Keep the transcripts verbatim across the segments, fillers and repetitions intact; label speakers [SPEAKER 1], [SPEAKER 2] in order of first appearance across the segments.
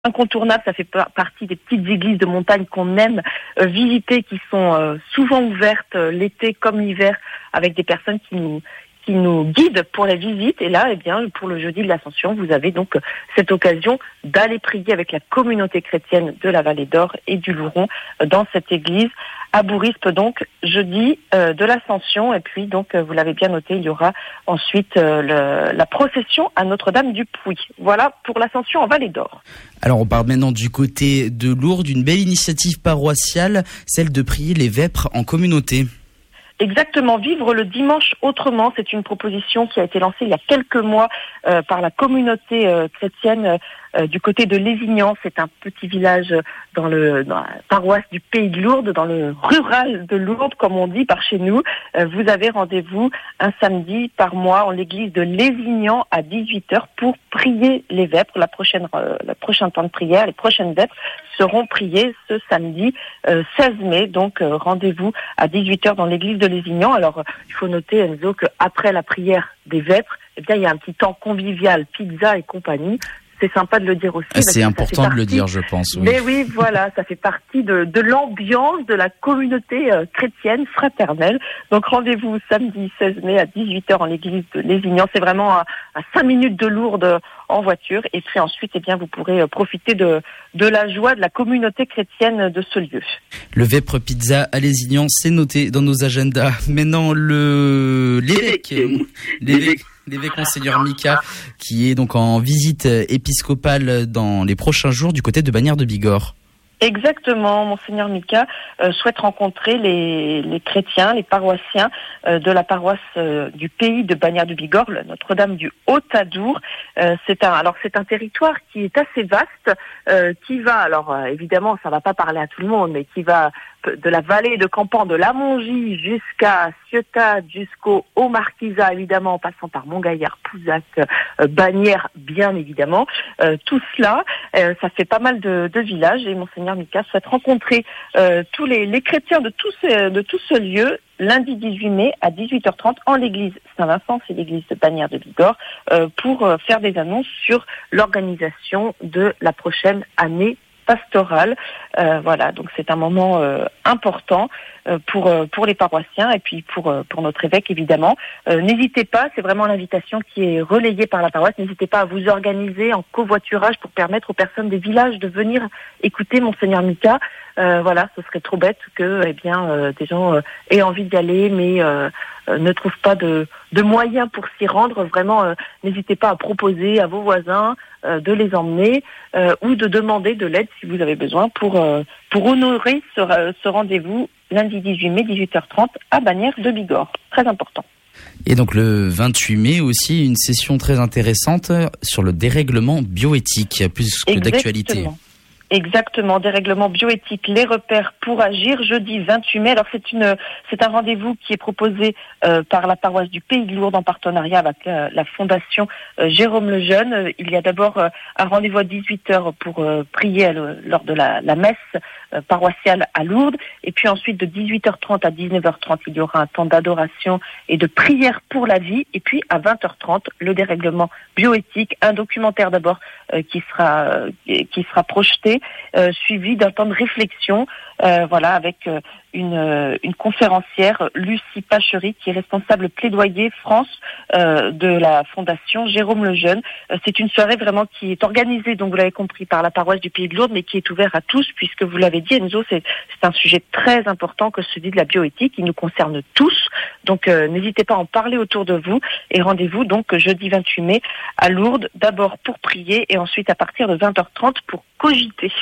[SPEAKER 1] incontournable, ça fait partie des petites églises de montagne qu'on aime euh, visiter, qui sont euh, souvent ouvertes euh, l'été comme l'hiver, avec des personnes qui nous qui nous guident pour la visite. Et là, eh bien, pour le jeudi de l'Ascension, vous avez donc cette occasion d'aller prier avec la communauté chrétienne de la Vallée d'Or et du Louron euh, dans cette église à Bourrispe, donc jeudi euh, de l'Ascension. Et puis donc euh, vous l'avez bien noté, il y aura ensuite euh, le, la procession à Notre-Dame du Puy. Voilà pour l'Ascension en Vallée d'Or.
[SPEAKER 2] Alors on parle maintenant du côté de Lourdes, une belle initiative paroissiale, celle de prier les vêpres en communauté.
[SPEAKER 1] Exactement, vivre le dimanche autrement, c'est une proposition qui a été lancée il y a quelques mois euh, par la communauté euh, chrétienne euh, du côté de Lézignan. C'est un petit village dans, le, dans la paroisse du Pays de Lourdes, dans le rural de Lourdes, comme on dit par chez nous. Euh, vous avez rendez-vous un samedi par mois en l'église de Lézignan à dix-huit heures pour prier les vêpres. La prochaine, euh, le prochain temps de prière, les prochaines vêpres seront priées ce samedi euh, seize mai. Donc euh, rendez-vous à dix-huit heures dans l'église de Lézignan. Alors il faut noter, Enzo, qu'après la prière des vêpres, eh bien il y a un petit temps convivial, pizza et compagnie. C'est sympa de le dire aussi.
[SPEAKER 2] C'est important de le dire, je pense. Oui.
[SPEAKER 1] Mais oui, voilà, ça fait partie de, de l'ambiance de la communauté euh, chrétienne fraternelle. Donc rendez-vous samedi seize mai à dix-huit heures en l'église de Lézignan. C'est vraiment à, à cinq minutes de Lourdes en voiture. Et puis ensuite, eh bien, vous pourrez profiter de, de la joie de la communauté chrétienne de ce lieu.
[SPEAKER 2] Le Vêpres Pizza à Lézignan, c'est noté dans nos agendas. Maintenant, le l'évêque, l'évêque. L'évêque Monseigneur Mika, qui est donc en visite épiscopale dans les prochains jours du côté de Bagnères de Bigorre.
[SPEAKER 1] Exactement, Monseigneur Mika euh, souhaite rencontrer les, les chrétiens, les paroissiens euh, de la paroisse euh, du pays de Bagnères de Bigorre, Notre-Dame du Haut-Adour. Euh, c'est un, alors c'est un territoire qui est assez vaste, euh, qui va, alors euh, évidemment ça va pas parler à tout le monde, mais qui va de la vallée de Campan, de la Mongie jusqu'à Ciotat, jusqu'au Haut-Marquisat, évidemment, en passant par Montgaillard, Pouzac, euh, Bagnères, bien évidemment. Euh, tout cela, euh, ça fait pas mal de, de villages, et Monseigneur Mika souhaite rencontrer euh, tous les, les chrétiens de tout ce, de tout ce lieu lundi dix-huit mai à dix-huit heures trente en l'église Saint-Vincent, c'est l'église de Bagnères de Bigorre, euh, pour euh, faire des annonces sur l'organisation de la prochaine année pastorale. Euh, voilà, donc c'est un moment euh, important euh, pour euh, pour les paroissiens et puis pour euh, pour notre évêque évidemment. Euh, n'hésitez pas, c'est vraiment l'invitation qui est relayée par la paroisse. N'hésitez pas à vous organiser en covoiturage pour permettre aux personnes des villages de venir écouter Monseigneur Mika. Euh, voilà, ce serait trop bête que eh bien euh, des gens euh, aient envie d'y aller, mais euh, euh, ne trouvent pas de, de moyens pour s'y rendre. Vraiment, euh, n'hésitez pas à proposer à vos voisins euh, de les emmener euh, ou de demander de l'aide si vous avez besoin pour euh, pour honorer ce, ce rendez-vous lundi dix-huit mai dix-huit heures trente à Bagnères de Bigorre. Très important.
[SPEAKER 2] Et donc le vingt-huit mai aussi, une session très intéressante sur le dérèglement bioéthique, plus que d'actualité.
[SPEAKER 1] Exactement, dérèglement bioéthique, les repères pour agir, jeudi vingt-huit mai. Alors c'est une, c'est un rendez-vous qui est proposé euh, par la paroisse du Pays de Lourdes en partenariat avec euh, la fondation euh, Jérôme Lejeune. Euh, il y a d'abord euh, un rendez-vous à dix-huit heures pour euh, prier euh, lors de la, la messe euh, paroissiale à Lourdes. Et puis ensuite de dix-huit heures trente à dix-neuf heures trente, il y aura un temps d'adoration et de prière pour la vie. Et puis à vingt heures trente, le dérèglement bioéthique, un documentaire d'abord euh, qui sera euh, qui sera projeté. Euh, suivi d'un temps de réflexion, euh, voilà, avec euh, une, euh, une conférencière, Lucie Pachery, qui est responsable plaidoyer France euh, de la fondation Jérôme Lejeune. Euh, c'est une soirée vraiment qui est organisée, donc vous l'avez compris, par la paroisse du Pays de Lourdes, mais qui est ouverte à tous, puisque vous l'avez dit, Enzo, c'est, c'est un sujet très important que celui de la bioéthique, qui nous concerne tous. Donc euh, n'hésitez pas à en parler autour de vous, et rendez-vous donc jeudi vingt-huit mai à Lourdes, d'abord pour prier, et ensuite à partir de vingt heures trente pour cogiter.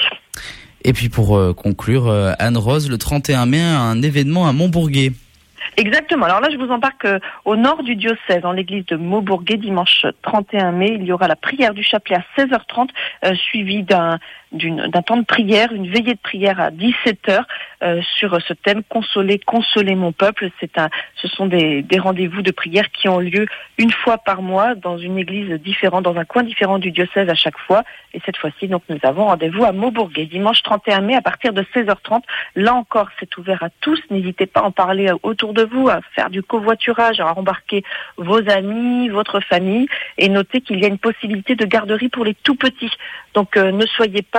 [SPEAKER 2] Et puis pour euh, conclure, euh, Anne-Rose, le trente et un mai, un événement à Montbourguet.
[SPEAKER 1] Exactement. Alors là, je vous embarque euh, au nord du diocèse, en l'église de Maubourguet, dimanche trente et un mai. Il y aura la prière du chapelet à seize heures trente, euh, suivie d'un, d'une, d'un temps de prière, une veillée de prière à dix-sept heures. euh, sur ce thème consoler, consoler mon peuple. C'est un, ce sont des, des rendez-vous de prière qui ont lieu une fois par mois dans une église différente, dans un coin différent du diocèse à chaque fois. Et cette fois-ci, donc, nous avons rendez-vous à Maubourguet, dimanche trente et un mai à partir de seize heures trente. Là encore, c'est ouvert à tous. N'hésitez pas à en parler autour de vous, à faire du covoiturage, à embarquer vos amis, votre famille, et notez qu'il y a une possibilité de garderie pour les tout petits. Donc, euh, ne soyez pas